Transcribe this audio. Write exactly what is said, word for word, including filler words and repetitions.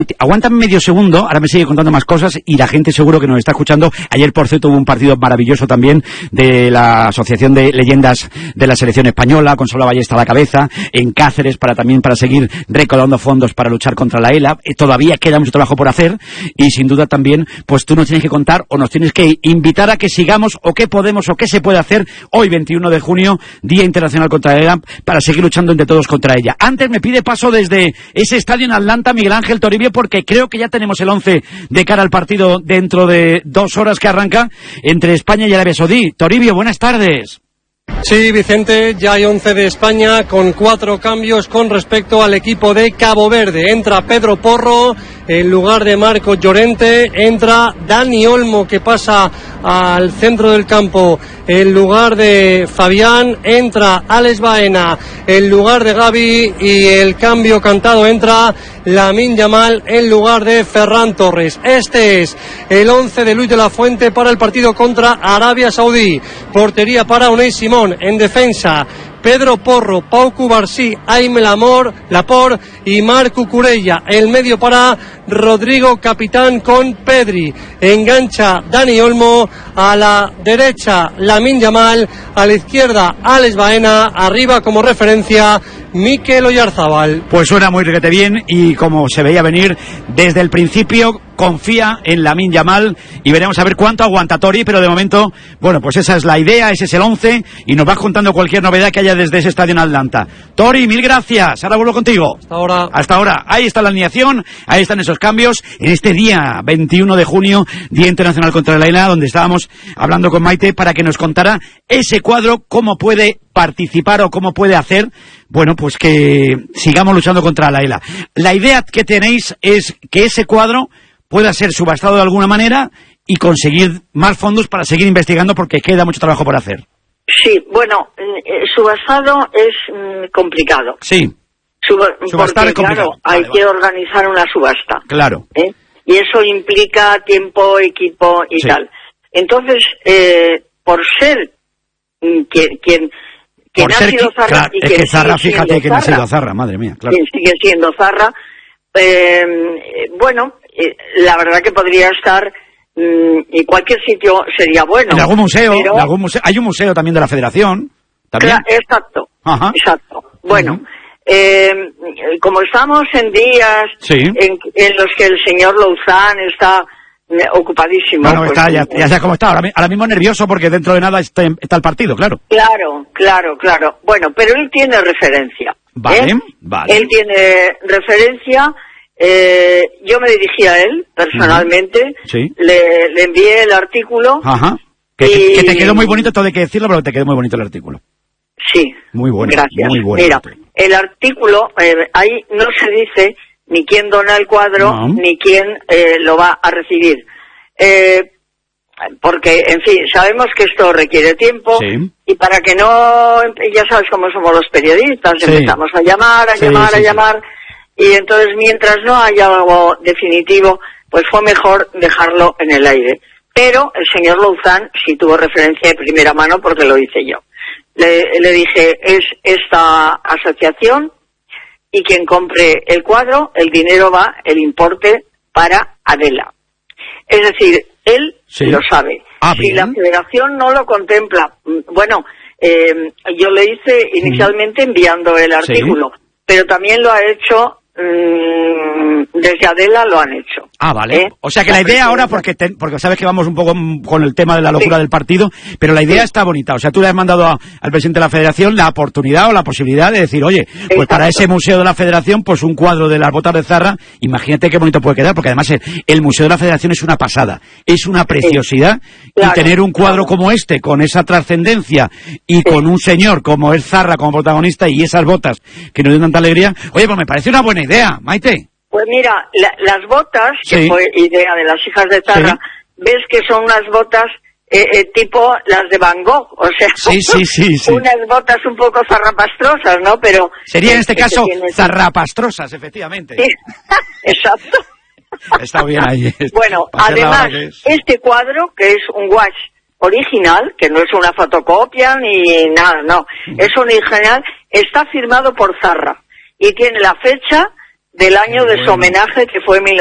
Aguántame medio segundo, ahora me sigue contando más cosas y la gente seguro que nos está escuchando. Ayer, por cierto, hubo un partido maravilloso también de la Asociación de Leyendas de la Selección Española, con Salva Ballesta a la cabeza, en Cáceres, para también para seguir recaudando fondos para luchar contra la ELA. Eh, todavía queda mucho trabajo por hacer y sin duda también, pues tú nos tienes que contar o nos tienes que invitar a que sigamos o qué podemos o qué se puede hacer hoy, veintiuno de junio, Día Internacional contra la ELA, para seguir luchando entre todos contra ella. Antes me pide paso desde ese estadio en Atlanta, Miguel Ángel Toribio, porque creo que ya tenemos el once de cara al partido dentro de dos horas que arranca entre España y Arabia Saudí. Toribio, buenas tardes. Sí, Vicente, ya hay once de España con cuatro cambios con respecto al equipo de Cabo Verde. Entra Pedro Porro en lugar de Marco Llorente, entra Dani Olmo, que pasa al centro del campo en lugar de Fabián, entra Alex Baena en lugar de Gavi y el cambio cantado, entra Lamine Yamal en lugar de Ferran Torres. Este es el once de Luis de la Fuente para el partido contra Arabia Saudí. Portería para Unai Simón, en defensa Pedro Porro, Pau Cubarsí, Aime Lamor, Lapor y Marc Cucurella. El medio para Rodrigo Capitán con Pedri. Engancha Dani Olmo, a la derecha Lamine Yamal, a la izquierda Alex Baena, arriba como referencia Mikel Oyarzabal. Pues suena muy requete bien y como se veía venir desde el principio, confía en Lamine Yamal y veremos a ver cuánto aguanta Tori, pero de momento, bueno, pues esa es la idea, ese es el once y nos vas contando cualquier novedad que haya desde ese estadio en Atlanta. Tori, mil gracias, ahora vuelvo contigo. Hasta ahora. Hasta ahora, ahí está la alineación, ahí están esos cambios, en este día veintiuno de junio, Día Internacional contra la ELA, donde estábamos hablando con Maite para que nos contara ese cuadro, cómo puede participar o cómo puede hacer, bueno, pues que sigamos luchando contra la ELA. La idea que tenéis es que ese cuadro pueda ser subastado de alguna manera y conseguir más fondos para seguir investigando, porque queda mucho trabajo por hacer. Sí, bueno, eh, subastado es mm, complicado. Sí. Suba, Subastar porque, es complicado. Claro, hay vale, que vale. organizar una subasta. Claro. ¿eh? Y eso implica tiempo, equipo y sí. tal. Entonces, eh, por ser mm, quien... quien quien por ha ser sido que, Zarra claro, y es quien que Zarra, sigue fíjate siendo que no ha Zarra, sido Zarra, madre mía, claro. quien sigue siendo Zarra, eh, bueno, eh, la verdad que podría estar mm, en cualquier sitio sería bueno. En algún museo, pero, en algún museo, hay un museo también de la Federación, también. Claro, exacto, Ajá. exacto. Bueno, uh-huh. eh, como estamos en días sí. en, en los que el señor Louzán está eh, ocupadísimo. Bueno, pues, está, ya, eh, ya sabes cómo está, ahora, ahora mismo nervioso porque dentro de nada está, está el partido, claro. Claro, claro, claro. Bueno, pero él tiene referencia. Vale, ¿eh? vale. Él tiene referencia. Eh, yo me dirigí a él personalmente. Uh-huh. Sí. Le, le envié el artículo. Ajá. Que, y... que te quedó muy bonito, todo hay que decirlo, pero te quedó muy bonito el artículo. Sí. Muy bueno. Gracias. Muy bueno. Mira, el artículo, eh, ahí no se dice ni quién dona el cuadro, no. ni quién eh, lo va a recibir. Eh, porque, en fin, sabemos que esto requiere tiempo, sí. y para que no, ya sabes cómo somos los periodistas, sí. empezamos a llamar, a sí, llamar, sí, a llamar, sí. y entonces mientras no haya algo definitivo, pues fue mejor dejarlo en el aire. Pero el señor Louzán sí tuvo referencia de primera mano porque lo hice yo. Le, le dije, es esta asociación y quien compre el cuadro, el dinero va, el importe para Adela. Es decir, él sí. lo sabe. Ah, si la federación no lo contempla, bueno, eh, yo le hice inicialmente enviando el artículo, sí. pero también lo ha hecho, mmm, desde Adela lo han hecho. Ah, vale. ¿Eh? O sea que la, la idea ahora, porque te, porque sabes que vamos un poco con el tema de la locura sí. del partido, pero la idea sí. está bonita. O sea, tú le has mandado a, al presidente de la federación la oportunidad o la posibilidad de decir, oye, pues Exacto. para ese museo de la federación, pues un cuadro de las botas de Zarra, imagínate qué bonito puede quedar, porque además el, el museo de la federación es una pasada, es una preciosidad, sí. claro, y tener un cuadro claro. como este, con esa trascendencia, y sí. con un señor como es Zarra como protagonista, y esas botas que nos dan tanta alegría, oye, pues me parece una buena idea, Maite. Pues mira, la, las botas, que sí. fue idea de las hijas de Zarra, sí. ves que son unas botas eh, eh, tipo las de Van Gogh, o sea, sí, sí, sí, sí. unas botas un poco zarrapastrosas, ¿no? Pero sería en este que caso tienes... zarrapastrosas, efectivamente. Sí, exacto. Está bien ahí. Bueno, además, es. este cuadro, que es un wash original, que no es una fotocopia ni nada, no, mm. es original, está firmado por Zarra y tiene la fecha del año de su homenaje, que fue en